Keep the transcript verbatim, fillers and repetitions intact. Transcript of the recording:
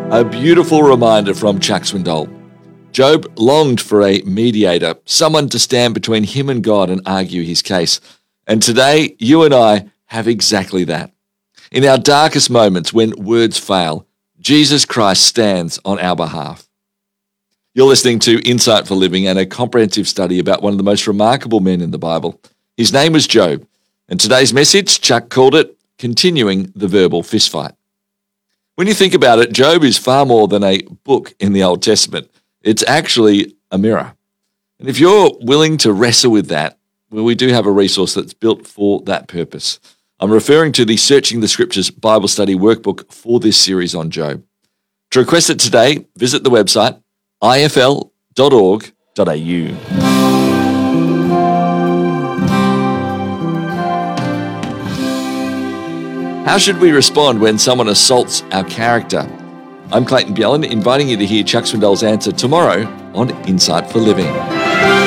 A beautiful reminder from Chuck Swindoll. Job longed for a mediator, someone to stand between him and God and argue his case. And today, you and I have exactly that. In our darkest moments when words fail, Jesus Christ stands on our behalf. You're listening to Insight for Living and a comprehensive study about one of the most remarkable men in the Bible. His name was Job, and today's message, Chuck called it, Continuing the Verbal Fistfight. When you think about it, Job is far more than a book in the Old Testament. It's actually a mirror. And if you're willing to wrestle with that, well, we do have a resource that's built for that purpose. I'm referring to the Searching the Scriptures Bible Study Workbook for this series on Job. To request it today, visit the website I F L dot org dot A U. How should we respond when someone assaults our character? I'm Clayton Bjelland, inviting you to hear Chuck Swindoll's answer tomorrow on Insight for Living.